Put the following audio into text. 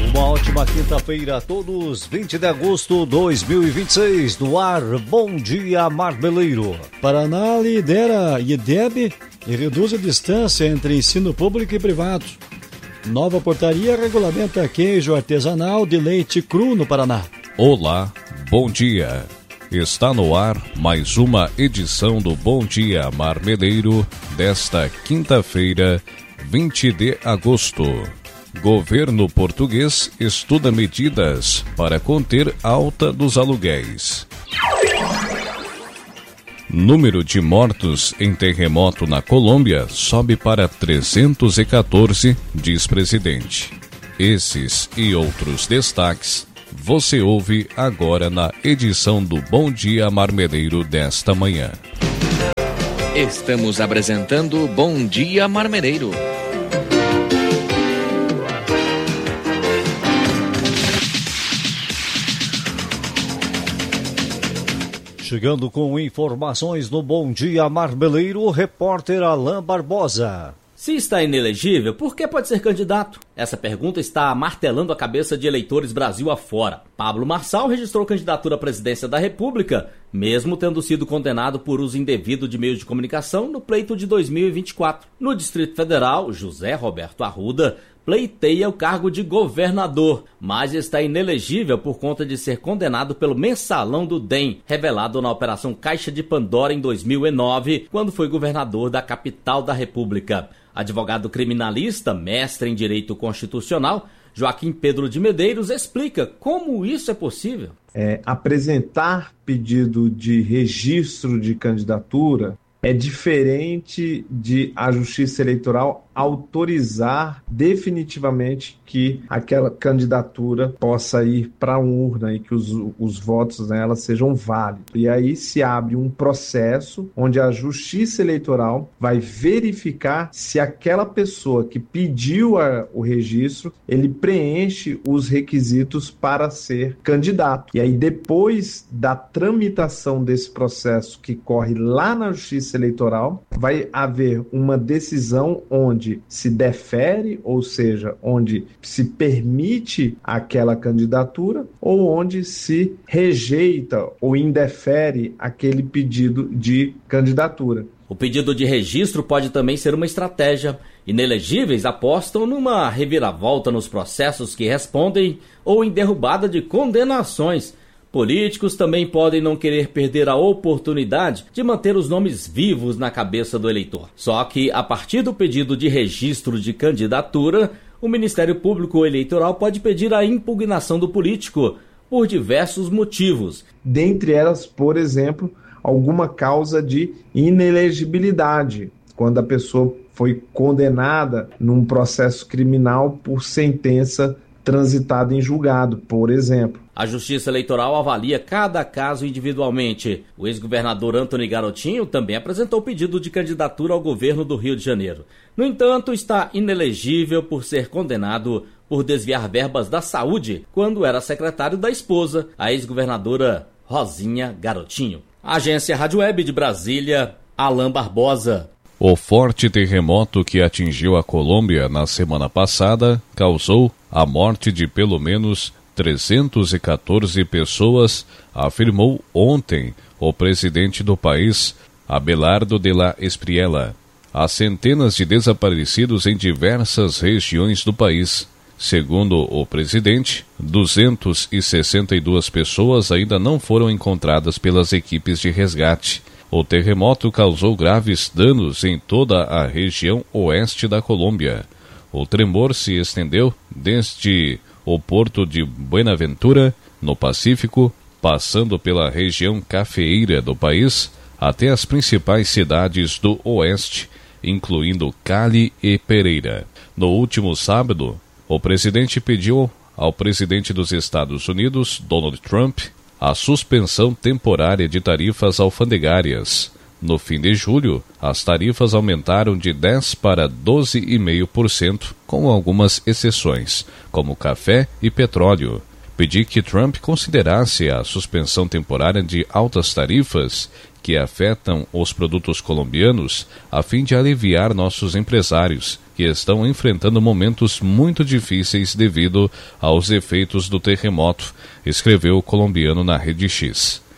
Uma ótima quinta-feira a todos, 20 de agosto de 2026, no ar, Bom Dia Marmeleiro. Paraná lidera IDEB e reduz a distância entre ensino público e privado. Nova portaria regulamenta queijo artesanal de leite cru no Paraná. Olá, bom dia. Está no ar mais uma edição do Bom Dia Marmeleiro desta quinta-feira, 20 de agosto. Governo português estuda medidas para conter alta dos aluguéis. Número de mortos em terremoto na Colômbia sobe para 314, diz presidente. Esses e outros destaques você ouve agora na edição do Bom Dia Marmeleiro desta manhã. Estamos apresentando Bom Dia Marmeleiro. Chegando com informações no Bom Dia Marmeleiro, o repórter Alain Barbosa. Se está inelegível, por que pode ser candidato? Essa pergunta está martelando a cabeça de eleitores Brasil afora. Pablo Marçal registrou candidatura à presidência da República, mesmo tendo sido condenado por uso indevido de meios de comunicação no pleito de 2024. No Distrito Federal, José Roberto Arruda pleiteia o cargo de governador, mas está inelegível por conta de ser condenado pelo mensalão do DEM, revelado na Operação Caixa de Pandora em 2009, quando foi governador da capital da República. Advogado criminalista, mestre em Direito Constitucional, Joaquim Pedro de Medeiros explica como isso é possível. Apresentar pedido de registro de candidatura é diferente de a Justiça Eleitoral autorizar definitivamente que aquela candidatura possa ir para a urna e que os votos nela sejam válidos. E aí se abre um processo onde a Justiça Eleitoral vai verificar se aquela pessoa que pediu o registro, ele preenche os requisitos para ser candidato. E aí depois da tramitação desse processo que corre lá na Justiça Eleitoral, vai haver uma decisão onde se defere, ou seja, onde se permite aquela candidatura ou onde se rejeita ou indefere aquele pedido de candidatura. O pedido de registro pode também ser uma estratégia. Inelegíveis apostam numa reviravolta nos processos que respondem ou em derrubada de condenações. Políticos também podem não querer perder a oportunidade de manter os nomes vivos na cabeça do eleitor. Só que, a partir do pedido de registro de candidatura, o Ministério Público Eleitoral pode pedir a impugnação do político por diversos motivos. Dentre elas, por exemplo, alguma causa de inelegibilidade, quando a pessoa foi condenada num processo criminal por sentença transitada em julgado, por exemplo. A Justiça Eleitoral avalia cada caso individualmente. O ex-governador Antony Garotinho também apresentou pedido de candidatura ao governo do Rio de Janeiro. No entanto, está inelegível por ser condenado por desviar verbas da saúde quando era secretário da esposa, a ex-governadora Rosinha Garotinho. Agência Rádio Web de Brasília, Alain Barbosa. O forte terremoto que atingiu a Colômbia na semana passada causou a morte de pelo menos 314 pessoas, afirmou ontem o presidente do país, Abelardo de la Espriella. Há centenas de desaparecidos em diversas regiões do país. Segundo o presidente, 262 pessoas ainda não foram encontradas pelas equipes de resgate. O terremoto causou graves danos em toda a região oeste da Colômbia. O tremor se estendeu desde o porto de Buenaventura, no Pacífico, passando pela região cafeeira do país, até as principais cidades do oeste, incluindo Cali e Pereira. No último sábado, o presidente pediu ao presidente dos Estados Unidos, Donald Trump, a suspensão temporária de tarifas alfandegárias. No fim de julho, as tarifas aumentaram de 10% para 12,5%, com algumas exceções, como café e petróleo. Pedi que Trump considerasse a suspensão temporária de altas tarifas, que que afetam os produtos colombianos, a fim de aliviar nossos empresários, que estão enfrentando momentos muito difíceis devido aos efeitos do terremoto, escreveu o colombiano na Rede X.